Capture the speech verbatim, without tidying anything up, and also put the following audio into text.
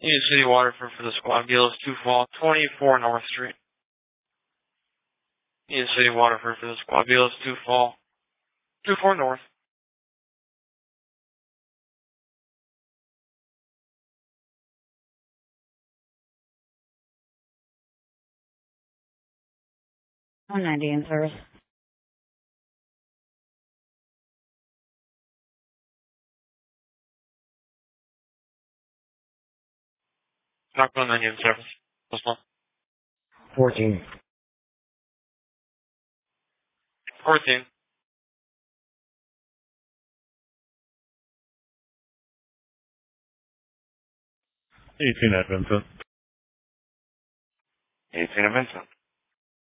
Union City Waterford for the squad. Gillis, two fall, twenty-four North Street. Union City Waterford for the squad. Gillis, two fall, two four North. one ninety in service. Knock one ninety in service. Plus one. fourteen. fourteen. eighteen at Vincent. eighteen at Vincent.